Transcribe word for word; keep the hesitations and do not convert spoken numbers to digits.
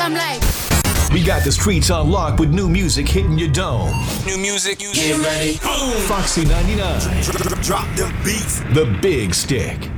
I'm like. We got the streets on lock with new music hitting your dome. New music, get ready. Boom. Foxy ninety-nine. Drop them beats. The Big Stick.